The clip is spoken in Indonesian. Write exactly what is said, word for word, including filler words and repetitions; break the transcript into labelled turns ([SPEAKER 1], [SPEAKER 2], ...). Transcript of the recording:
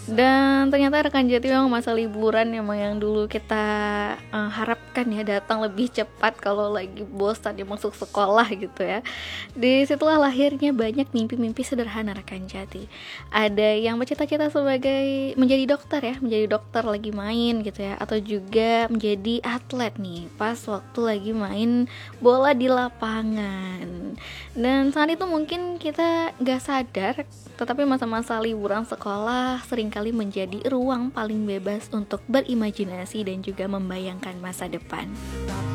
[SPEAKER 1] Dan ternyata rekan Jati memang masa liburan emang yang dulu kita uh, harapkan ya datang lebih cepat kalau lagi bosan dia masuk sekolah gitu ya. Disitulah lahirnya banyak mimpi-mimpi sederhana rekan Jati. Ada yang bercita-cita sebagai menjadi dokter ya, menjadi dokter lagi main gitu ya, atau juga menjadi atlet nih pas waktu lagi main bola di lapangan. Dan saat itu mungkin kita gak sadar, tetapi masa-masa liburan sekolah seringkali menjadi ruang paling bebas untuk berimajinasi dan juga membayangkan masa depan.